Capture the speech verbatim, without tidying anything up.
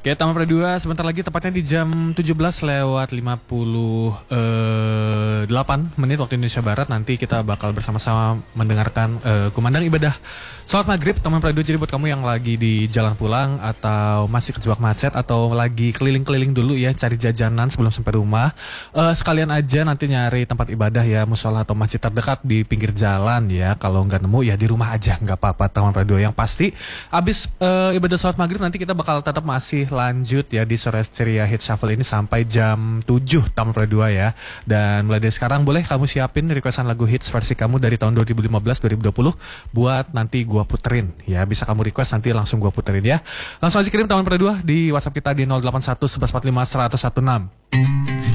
Oke, Taman Pradua sebentar lagi tepatnya di jam tujuh belas lewat lima puluh delapan menit waktu Indonesia Barat. Nanti kita bakal bersama-sama mendengarkan uh, kumandang ibadah sholat maghrib Taman Pradua. Jadi buat kamu yang lagi di jalan pulang atau masih kejebak macet atau lagi keliling-keliling dulu ya, cari jajanan sebelum sampai rumah, uh, sekalian aja nanti nyari tempat ibadah ya, musola atau masjid terdekat di pinggir jalan ya. Kalau nggak nemu ya di rumah aja, nggak apa-apa. Taman Pradua yang pasti abis uh, ibadah sholat maghrib nanti kita bakal tetap masih lanjut ya di Sore Ceria Hit Shuffle ini sampai jam tujuh Taman Pradua ya. Dan mulai dari sekarang boleh kamu siapin requestan lagu hits versi kamu dari tahun dua ribu lima belas dua ribu dua puluh buat nanti gua puterin ya. Bisa kamu request nanti langsung gua puterin ya. Langsung aja kirim Taman Pradua di WhatsApp kita di nol delapan satu satu satu empat lima satu nol satu enam.